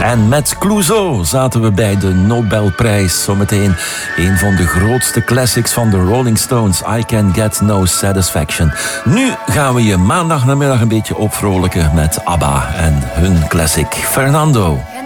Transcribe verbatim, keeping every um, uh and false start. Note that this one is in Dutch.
En met Clouseau zaten we bij de Nobelprijs. Zometeen een van de grootste classics van de Rolling Stones. I Can Get No Satisfaction. Nu gaan we je maandag namiddag een beetje opvrolijken met ABBA en hun classic Fernando.